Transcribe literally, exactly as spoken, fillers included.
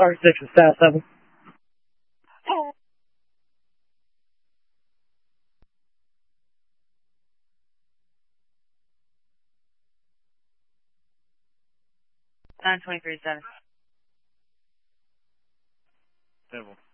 R six is fast seven. nine twenty-three seven. Several.